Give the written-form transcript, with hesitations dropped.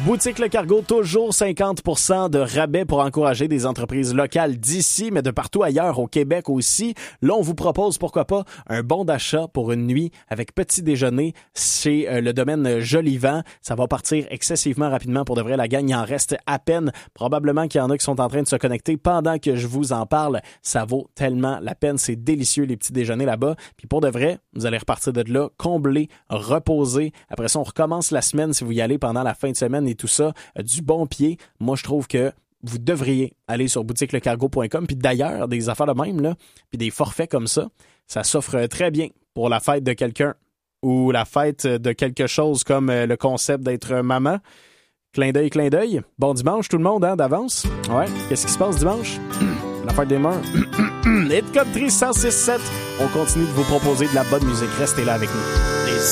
Boutique Le Cargo, toujours 50% de rabais pour encourager des entreprises locales d'ici, mais de partout ailleurs au Québec aussi. Là, on vous propose, pourquoi pas, un bon d'achat pour une nuit avec petit déjeuner chez le domaine Jolivent. Ça va partir excessivement rapidement pour de vrai. La gang, il en reste à peine. Probablement qu'il y en a qui sont en train de se connecter pendant que je vous en parle. Ça vaut tellement la peine. C'est délicieux, les petits déjeuners là-bas. Puis pour de vrai, vous allez repartir de là, comblé, reposé. Après ça, on recommence la semaine si vous y allez pendant la fin de semaine et tout ça, du bon pied. Moi, je trouve que vous devriez aller sur boutiquelecargo.com. Puis d'ailleurs, des affaires de même, là, puis des forfaits comme ça, ça s'offre très bien pour la fête de quelqu'un ou la fête de quelque chose comme le concept d'être maman. Clin d'œil. Bon dimanche tout le monde, hein, d'avance. Ouais, qu'est-ce qui se passe dimanche? La fête des mœurs. Hit Country 106.7. On continue de vous proposer de la bonne musique. Restez là avec nous. Les